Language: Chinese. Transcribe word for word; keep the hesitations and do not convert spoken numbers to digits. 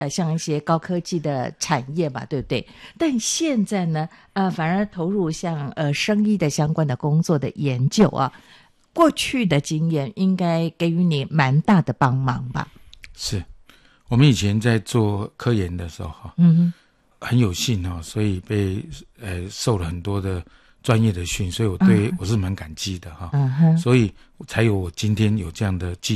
呃像一些高科技的产业吧，对不对？但现在呢，呃，反而投入像呃生医的相关的工作的研究啊，过去的经验应该给予你蛮大的帮忙吧？是， 我们以前在做科研的时候哈，嗯，很有幸哈，所以被呃受了很多的专业的训，所以我对、嗯、我是蛮感激的哈，嗯哼，所以才有我今天有这样的技